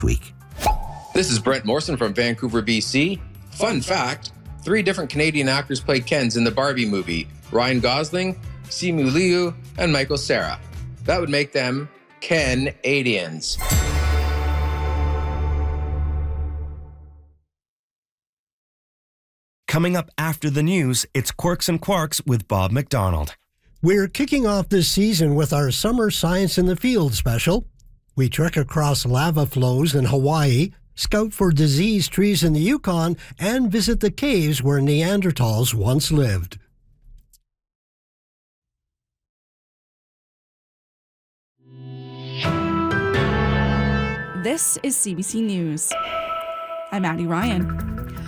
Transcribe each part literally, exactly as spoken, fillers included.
week. This is Brent Morrison from Vancouver, B C. Fun fact, three different Canadian actors played Kens in the Barbie movie. Ryan Gosling, Simu Liu, and Michael Cera. That would make them Ken-Adians. Coming up after the news, it's Quirks and Quarks with Bob McDonald. We're kicking off this season with our Summer Science in the Field special. We trek across lava flows in Hawaii, scout for diseased trees in the Yukon, and visit the caves where Neanderthals once lived. This is C B C News. I'm Addie Ryan.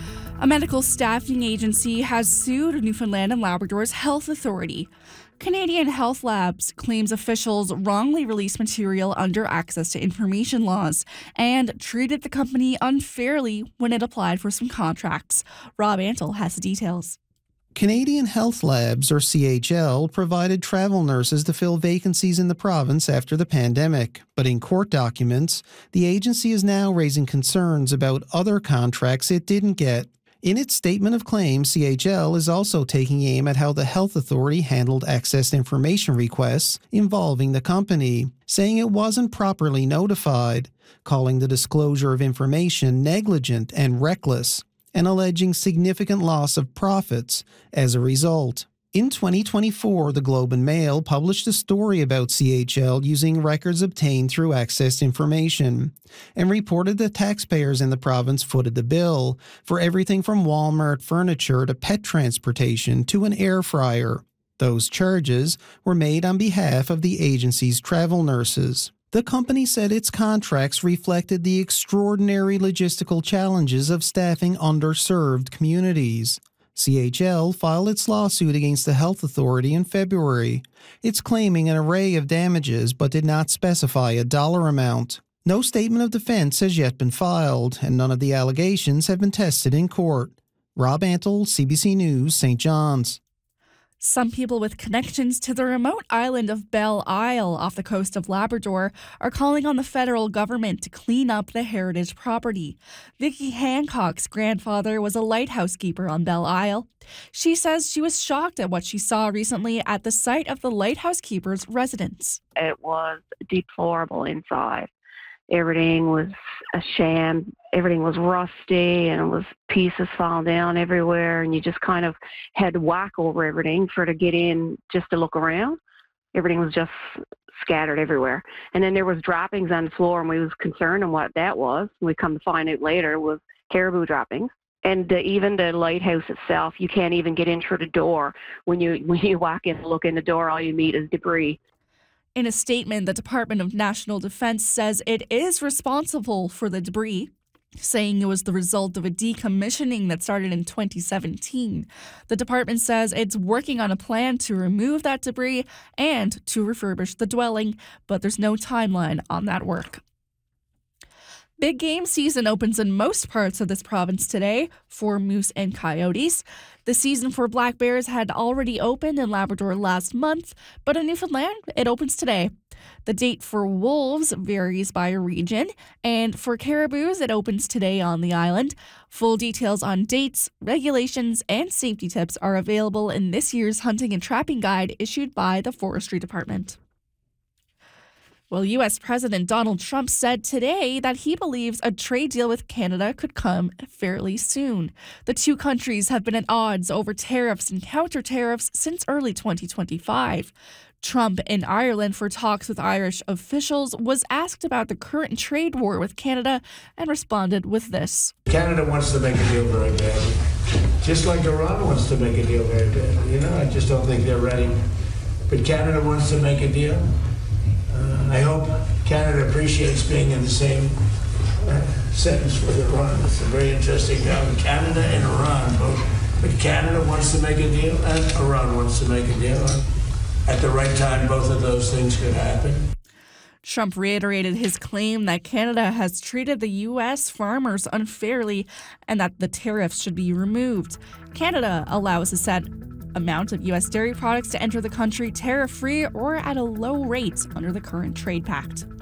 A medical staffing agency has sued Newfoundland and Labrador's Health Authority. Canadian Health Labs claims officials wrongly released material under access to information laws and treated the company unfairly when it applied for some contracts. Rob Antle has the details. Canadian Health Labs, or C H L, provided travel nurses to fill vacancies in the province after the pandemic. But in court documents, the agency is now raising concerns about other contracts it didn't get. In its statement of claim, C H L is also taking aim at how the Health Authority handled access information requests involving the company, saying it wasn't properly notified, calling the disclosure of information negligent and reckless, and alleging significant loss of profits as a result. In twenty twenty-four, the Globe and Mail published a story about C H L using records obtained through accessed information and reported that taxpayers in the province footed the bill for everything from Walmart furniture to pet transportation to an air fryer. Those charges were made on behalf of the agency's travel nurses. The company said its contracts reflected the extraordinary logistical challenges of staffing underserved communities. C H L filed its lawsuit against the Health Authority in February. It's claiming an array of damages but did not specify a dollar amount. No statement of defense has yet been filed, and none of the allegations have been tested in court. Rob Antle, C B C News, Saint John's. Some people with connections to the remote island of Belle Isle off the coast of Labrador are calling on the federal government to clean up the heritage property. Vicky Hancock's grandfather was a lighthouse keeper on Belle Isle. She says she was shocked at what she saw recently at the site of the lighthouse keeper's residence. It was deplorable inside. Everything was a sham. Everything was rusty and it was pieces falling down everywhere. And you just kind of had to whack over everything for to get in just to look around. Everything was just scattered everywhere. And then there was droppings on the floor and we was concerned on what that was. We come to find out later it was caribou droppings. And uh, even the lighthouse itself, you can't even get in through the door. When you, when you walk in and look in the door, all you meet is debris. In a statement, the Department of National Defense says it is responsible for the debris, saying it was the result of a decommissioning that started in twenty seventeen. The department says it's working on a plan to remove that debris and to refurbish the dwelling, but there's no timeline on that work. Big game season opens in most parts of this province today for moose and coyotes. The season for black bears had already opened in Labrador last month, but in Newfoundland, it opens today. The date for wolves varies by region, and for caribous, it opens today on the island. Full details on dates, regulations, and safety tips are available in this year's hunting and trapping guide issued by the Forestry Department. Well, U S President Donald Trump said today that he believes a trade deal with Canada could come fairly soon. The two countries have been at odds over tariffs and counter-tariffs since early twenty twenty-five. Trump in Ireland for talks with Irish officials was asked about the current trade war with Canada and responded with this. Canada wants to make a deal very badly, just like Iran wants to make a deal very badly. You know, I just don't think they're ready. But Canada wants to make a deal. Uh, I hope Canada appreciates being in the same uh, sentence with Iran. It's a very interesting term. Canada and Iran both. But Canada wants to make a deal and Iran wants to make a deal. At the right time, both of those things could happen. Trump reiterated his claim that Canada has treated the U S farmers unfairly and that the tariffs should be removed. Canada allows a set amount of U S dairy products to enter the country tariff-free or at a low rate under the current trade pact.